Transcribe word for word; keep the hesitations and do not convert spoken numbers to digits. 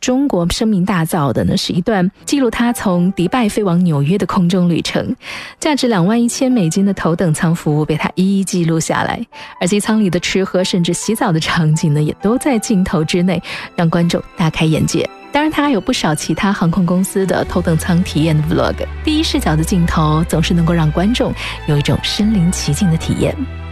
中国声名大噪的呢，是一段记录他从迪拜飞往纽约的空中旅程，价值两万一千美金的头等舱服务被他一一记录下来，而机舱里的吃喝甚至洗澡的场景呢，也都在镜头之内，让观众大开眼界。当然他还有不少其他航空公司的头等舱体验的 vlog， 第一视角的镜头总是能够让观众有一种身临其境的体验。